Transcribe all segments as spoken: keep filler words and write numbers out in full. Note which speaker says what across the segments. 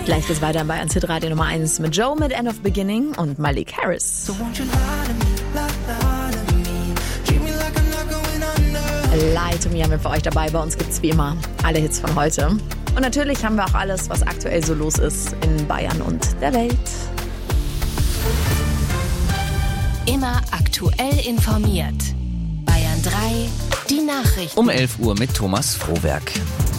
Speaker 1: Gleich geht's weiter bei Hit Radio Nummer eins mit Joe mit End of Beginning und Malik Harris. Lie to Me haben wir für euch dabei. Bei uns gibt's wie immer alle Hits von heute. Und natürlich haben wir auch alles, was aktuell so los ist in Bayern und der Welt.
Speaker 2: Immer aktuell informiert. Bayern drei, die Nachrichten.
Speaker 3: Um elf Uhr mit Thomas Frohwerk.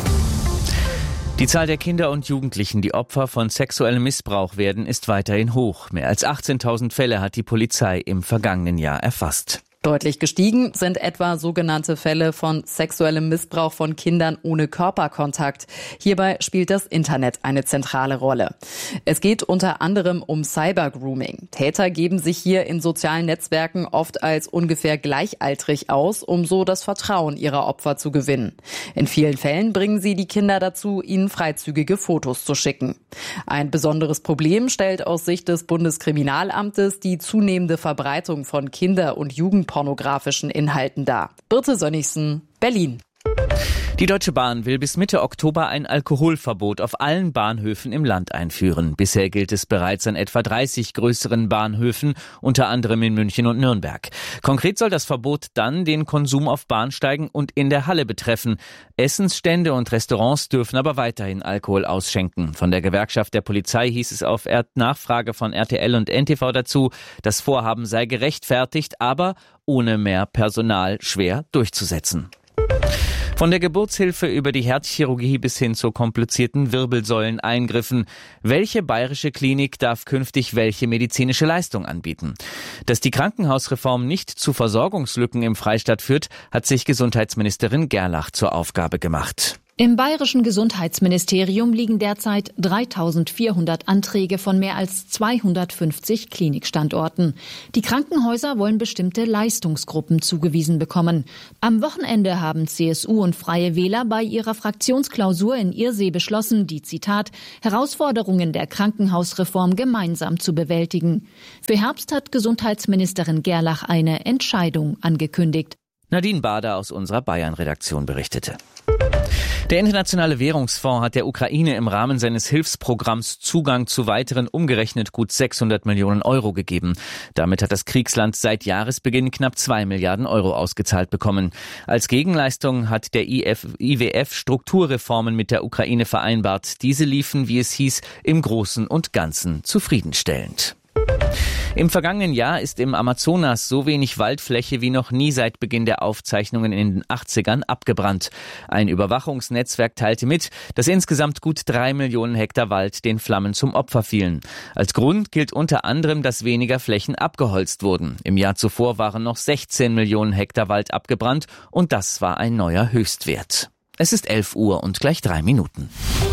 Speaker 3: Die Zahl der Kinder und Jugendlichen, die Opfer von sexuellem Missbrauch werden, ist weiterhin hoch. Mehr als achtzehntausend Fälle hat die Polizei im vergangenen Jahr erfasst.
Speaker 4: Deutlich gestiegen sind etwa sogenannte Fälle von sexuellem Missbrauch von Kindern ohne Körperkontakt. Hierbei spielt das Internet eine zentrale Rolle. Es geht unter anderem um Cybergrooming. Täter geben sich hier in sozialen Netzwerken oft als ungefähr gleichaltrig aus, um so das Vertrauen ihrer Opfer zu gewinnen. In vielen Fällen bringen sie die Kinder dazu, ihnen freizügige Fotos zu schicken. Ein besonderes Problem stellt aus Sicht des Bundeskriminalamtes die zunehmende Verbreitung von Kinder- und Jugend pornografischen Inhalten dar. Birte Sönnigsen, Berlin.
Speaker 3: Die Deutsche Bahn will bis Mitte Oktober ein Alkoholverbot auf allen Bahnhöfen im Land einführen. Bisher gilt es bereits an etwa dreißig größeren Bahnhöfen, unter anderem in München und Nürnberg. Konkret soll das Verbot dann den Konsum auf Bahnsteigen und in der Halle betreffen. Essensstände und Restaurants dürfen aber weiterhin Alkohol ausschenken. Von der Gewerkschaft der Polizei hieß es auf Nachfrage von R T L und N T V dazu, das Vorhaben sei gerechtfertigt, aber ohne mehr Personal schwer durchzusetzen. Von der Geburtshilfe über die Herzchirurgie bis hin zu komplizierten Wirbelsäuleneingriffen. Welche bayerische Klinik darf künftig welche medizinische Leistung anbieten? Dass die Krankenhausreform nicht zu Versorgungslücken im Freistaat führt, hat sich Gesundheitsministerin Gerlach zur Aufgabe gemacht.
Speaker 5: Im bayerischen Gesundheitsministerium liegen derzeit dreitausendvierhundert Anträge von mehr als zweihundertfünfzig Klinikstandorten. Die Krankenhäuser wollen bestimmte Leistungsgruppen zugewiesen bekommen. Am Wochenende haben C S U und Freie Wähler bei ihrer Fraktionsklausur in Irsee beschlossen, die, Zitat, Herausforderungen der Krankenhausreform gemeinsam zu bewältigen. Für Herbst hat Gesundheitsministerin Gerlach eine Entscheidung angekündigt.
Speaker 3: Nadine Bader aus unserer Bayern-Redaktion berichtete. Der Internationale Währungsfonds hat der Ukraine im Rahmen seines Hilfsprogramms Zugang zu weiteren umgerechnet gut sechshundert Millionen Euro gegeben. Damit hat das Kriegsland seit Jahresbeginn knapp zwei Milliarden Euro ausgezahlt bekommen. Als Gegenleistung hat der I W F Strukturreformen mit der Ukraine vereinbart. Diese liefen, wie es hieß, im Großen und Ganzen zufriedenstellend. Im vergangenen Jahr ist im Amazonas so wenig Waldfläche wie noch nie seit Beginn der Aufzeichnungen in den achtzigern abgebrannt. Ein Überwachungsnetzwerk teilte mit, dass insgesamt gut drei Millionen Hektar Wald den Flammen zum Opfer fielen. Als Grund gilt unter anderem, dass weniger Flächen abgeholzt wurden. Im Jahr zuvor waren noch sechzehn Millionen Hektar Wald abgebrannt und das war ein neuer Höchstwert. Es ist elf Uhr und gleich drei Minuten.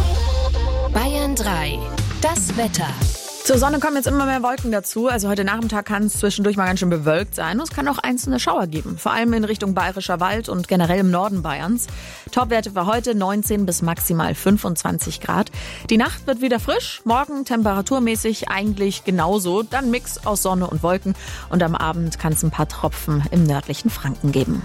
Speaker 2: Bayern drei, das Wetter.
Speaker 1: Zur Sonne kommen jetzt immer mehr Wolken dazu. Also heute Nachmittag kann es zwischendurch mal ganz schön bewölkt sein. Und es kann auch einzelne Schauer geben. Vor allem in Richtung Bayerischer Wald und generell im Norden Bayerns. Topwerte für heute neunzehn bis maximal fünfundzwanzig Grad. Die Nacht wird wieder frisch. Morgen temperaturmäßig eigentlich genauso. Dann Mix aus Sonne und Wolken. Und am Abend kann es ein paar Tropfen im nördlichen Franken geben.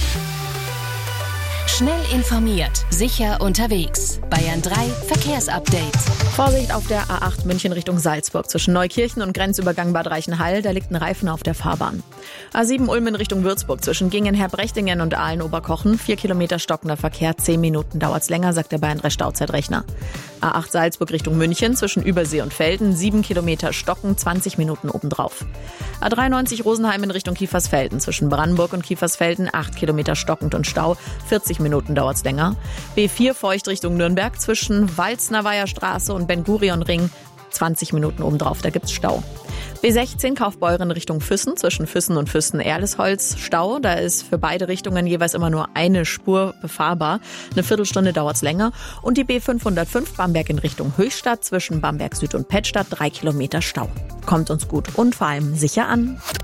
Speaker 2: Schnell informiert, sicher unterwegs. Bayern drei Verkehrsupdate.
Speaker 1: Vorsicht auf der A acht München Richtung Salzburg zwischen Neukirchen und Grenzübergang Bad Reichenhall. Da liegt ein Reifen auf der Fahrbahn. A sieben Ulm in Richtung Würzburg zwischen Gingen-Herbrechtingen und Aalen-Oberkochen. Vier Kilometer stockender Verkehr, zehn Minuten dauert's länger, sagt der Bayern drei Stauzeitrechner. A acht Salzburg Richtung München zwischen Übersee und Velden. Sieben Kilometer stocken, zwanzig Minuten obendrauf. A dreiundneunzig Rosenheim in Richtung Kiefersfelden zwischen Brandenburg und Kiefersfelden. Acht Kilometer stockend und Stau, vierzig Minuten dauert's länger. B vier Feucht Richtung Nürnberg zwischen Walznerweiher Straße und Ben-Gurion-Ring. zwanzig Minuten obendrauf, da gibt's Stau. B sechzehn Kaufbeuren Richtung Füssen, zwischen Füssen und Füssen-Erlesholz Stau. Da ist für beide Richtungen jeweils immer nur eine Spur befahrbar. Eine Viertelstunde dauert's länger. Und die B fünfhundertfünf Bamberg in Richtung Höchstadt, zwischen Bamberg Süd und Pettstadt, drei Kilometer Stau. Kommt uns gut und vor allem sicher an.